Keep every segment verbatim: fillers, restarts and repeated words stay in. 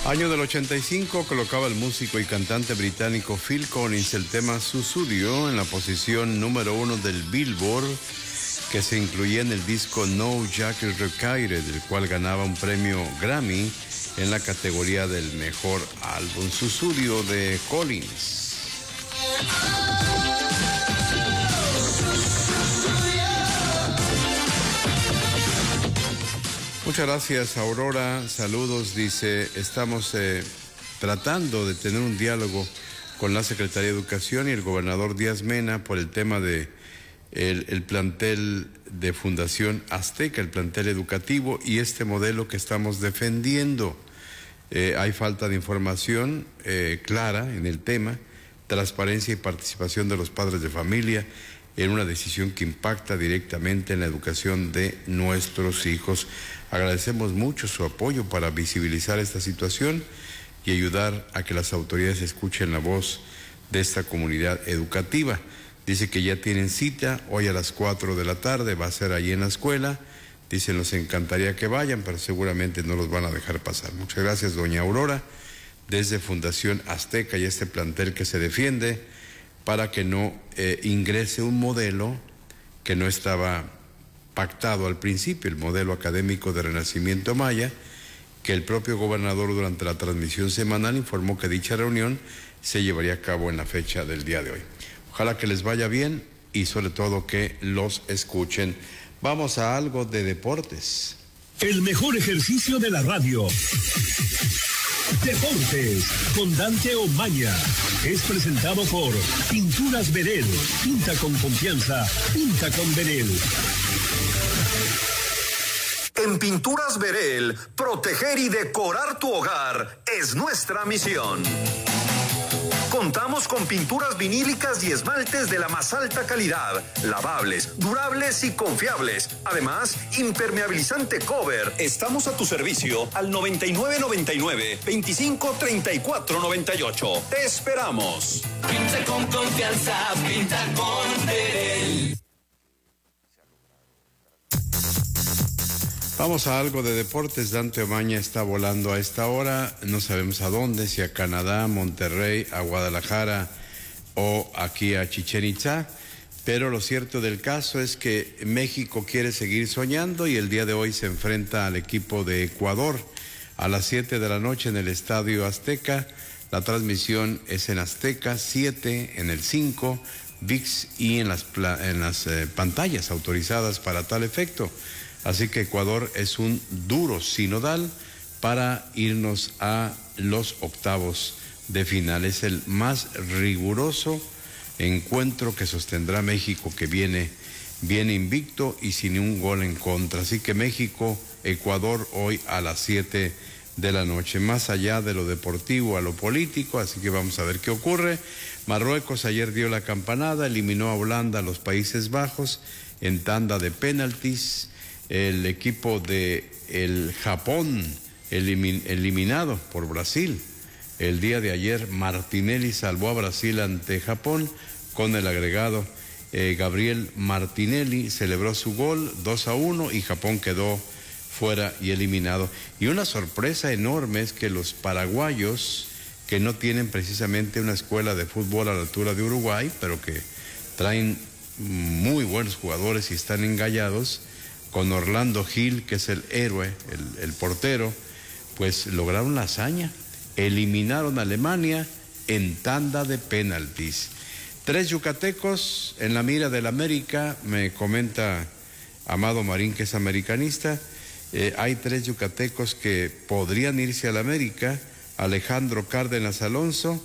Año del ochenta y cinco colocaba el músico y cantante británico Phil Collins el tema Sussurro en la posición número uno del Billboard, que se incluía en el disco No Jack Required, del cual ganaba un premio Grammy en la categoría del mejor álbum. Sussurro de Collins. Muchas gracias, Aurora. Saludos, dice, estamos eh, tratando de tener un diálogo con la Secretaría de Educación y el gobernador Díaz Mena por el tema de el, el plantel de Fundación Azteca, el plantel educativo y este modelo que estamos defendiendo. Eh, hay falta de información eh, clara en el tema, transparencia y participación de los padres de familia en una decisión que impacta directamente en la educación de nuestros hijos. Agradecemos mucho su apoyo para visibilizar esta situación y ayudar a que las autoridades escuchen la voz de esta comunidad educativa. Dice que ya tienen cita hoy a las cuatro de la tarde, va a ser allí en la escuela. Dicen, nos encantaría que vayan, pero seguramente no los van a dejar pasar. Muchas gracias, doña Aurora, desde Fundación Azteca y este plantel que se defiende para que no eh, ingrese un modelo que no estaba pactado al principio, el modelo académico de Renacimiento Maya, que el propio gobernador durante la transmisión semanal informó que dicha reunión se llevaría a cabo en la fecha del día de hoy. Ojalá que les vaya bien y sobre todo que los escuchen. Vamos a algo de deportes. El mejor ejercicio de la radio. Deportes con Dante Omaña. Es presentado por Pinturas Verel. Pinta con confianza. Pinta con Verel. En Pinturas Verel, proteger y decorar tu hogar es nuestra misión. Contamos con pinturas vinílicas y esmaltes de la más alta calidad, lavables, durables y confiables. Además, impermeabilizante cover. Estamos a tu servicio al noventa y nueve noventa y nueve, veinticinco treinta y cuatro noventa y ocho. Te esperamos. Pinta con confianza, pinta con Verel. Vamos a algo de deportes. Dante Omaña está volando a esta hora, no sabemos a dónde, si a Canadá, Monterrey, a Guadalajara o aquí a Chichén Itzá, pero lo cierto del caso es que México quiere seguir soñando y el día de hoy se enfrenta al equipo de Ecuador a las siete de la noche en el Estadio Azteca. La transmisión es en Azteca, siete en el cinco, V I X y en las, en las eh, pantallas autorizadas para tal efecto. Así que Ecuador es un duro sinodal para irnos a los octavos de final. Es el más riguroso encuentro que sostendrá México, que viene, viene invicto y sin un gol en contra. Así que México, Ecuador hoy a las siete de la noche. Más allá de lo deportivo a lo político, así que vamos a ver qué ocurre. Marruecos ayer dio la campanada, eliminó a Holanda, a los Países Bajos, en tanda de penaltis. El equipo de el Japón elimin, eliminado por Brasil. El día de ayer Martinelli salvó a Brasil ante Japón con el agregado. Eh, Gabriel Martinelli celebró su gol dos a uno y Japón quedó fuera y eliminado. Y una sorpresa enorme es que los paraguayos, que no tienen precisamente una escuela de fútbol a la altura de Uruguay, pero que traen muy buenos jugadores y están engallados, con Orlando Gil, que es el héroe, el, el portero, pues lograron la hazaña. Eliminaron a Alemania en tanda de penaltis. Tres yucatecos en la mira del América, me comenta Amado Marín, que es americanista. Eh, hay tres yucatecos que podrían irse al América. Alejandro Cárdenas Alonso,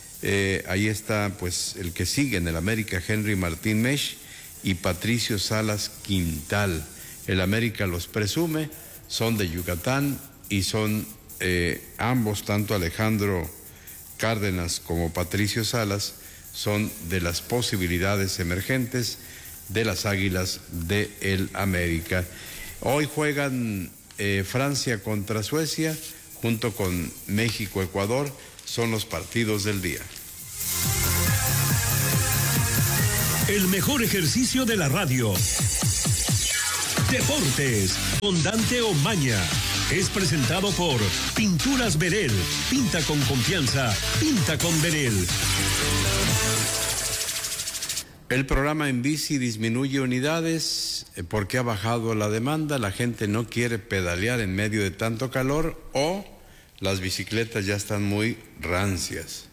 eh, ahí está pues el que sigue en el América, Henry Martín Mesh, y Patricio Salas Quintal. El América los presume, son de Yucatán y son eh, ambos, tanto Alejandro Cárdenas como Patricio Salas, son de las posibilidades emergentes de las Águilas de el América. Hoy juegan eh, Francia contra Suecia, junto con México, Ecuador, son los partidos del día. El mejor ejercicio de la radio. Deportes con Dante Omaña. es presentado por Pinturas Verel. Pinta con confianza, pinta con Verel. El programa En Bici disminuye unidades porque ha bajado la demanda, la gente no quiere pedalear en medio de tanto calor o las bicicletas ya están muy rancias.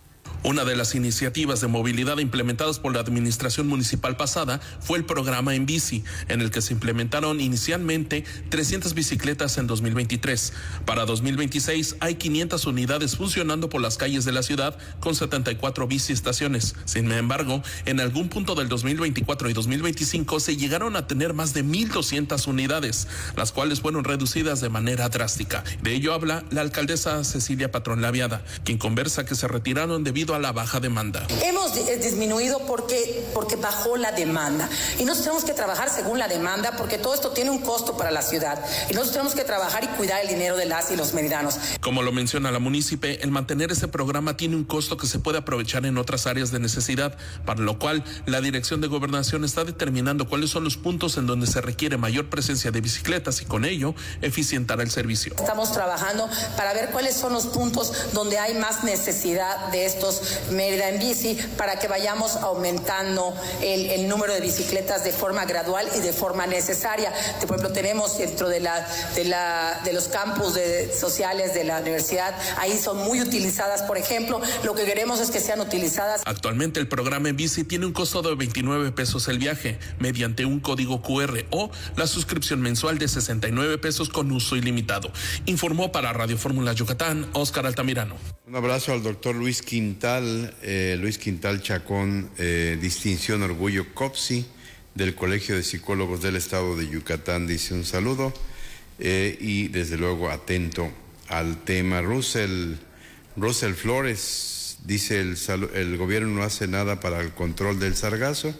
Una de las iniciativas de movilidad implementadas por la administración municipal pasada fue el programa En Bici, en el que se implementaron inicialmente trescientas bicicletas en dos mil veintitrés. Para dos mil veintiséis hay quinientas unidades funcionando por las calles de la ciudad con setenta y cuatro biciestaciones. Sin embargo, en algún punto del dos mil veinticuatro y dos mil veinticinco se llegaron a tener más de mil doscientas unidades, las cuales fueron reducidas de manera drástica. De ello habla la alcaldesa Cecilia Patrón Laviada, quien conversa que se retiraron debido a la baja demanda. Hemos disminuido porque, porque bajó la demanda y nosotros tenemos que trabajar según la demanda porque todo esto tiene un costo para la ciudad y nosotros tenemos que trabajar y cuidar el dinero de las y los meridanos. Como lo menciona la munícipe, el mantener ese programa tiene un costo que se puede aprovechar en otras áreas de necesidad, para lo cual la Dirección de Gobernación está determinando cuáles son los puntos en donde se requiere mayor presencia de bicicletas y con ello eficientar el servicio. Estamos trabajando para ver cuáles son los puntos donde hay más necesidad de estos Mérida en Bici para que vayamos aumentando el, el número de bicicletas de forma gradual y de forma necesaria. Por ejemplo, tenemos dentro de, la, de, la, de los campus de, sociales de la universidad, ahí son muy utilizadas, por ejemplo. Lo que queremos es que sean utilizadas. Actualmente el programa En Bici tiene un costo de veintinueve pesos el viaje, mediante un código cu erre o la suscripción mensual de sesenta y nueve pesos con uso ilimitado. Informó para Radio Fórmula Yucatán, Óscar Altamirano. Un abrazo al doctor Luis Quintal, eh, Luis Quintal Chacón, eh, distinción Orgullo COPSI del Colegio de Psicólogos del Estado de Yucatán, dice un saludo eh, y desde luego atento al tema. Russell, Russell Flores dice el, el gobierno no hace nada para el control del sargazo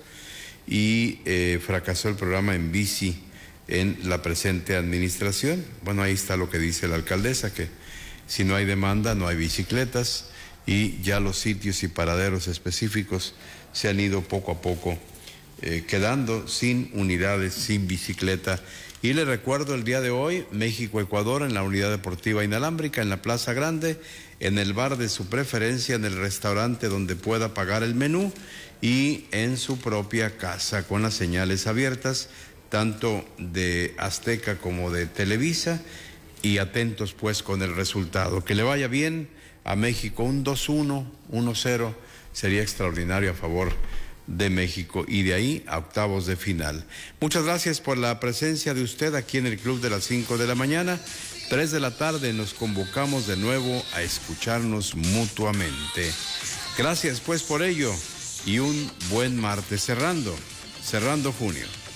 y eh, fracasó el programa En Bici en la presente administración. Bueno, ahí está lo que dice la alcaldesa, que si no hay demanda no hay bicicletas y ya los sitios y paraderos específicos se han ido poco a poco eh, quedando sin unidades, sin bicicleta. Y les recuerdo el día de hoy, México-Ecuador en la unidad deportiva inalámbrica, en la Plaza Grande, en el bar de su preferencia, en el restaurante donde pueda pagar el menú y en su propia casa con las señales abiertas, tanto de Azteca como de Televisa, y atentos pues con el resultado. Que le vaya bien a México, un dos uno, uno cero sería extraordinario a favor de México y de ahí a octavos de final. Muchas gracias por la presencia de usted aquí en el Club de las cinco de la mañana. tres de la tarde nos convocamos de nuevo a escucharnos mutuamente. Gracias pues por ello y un buen martes cerrando, cerrando junio.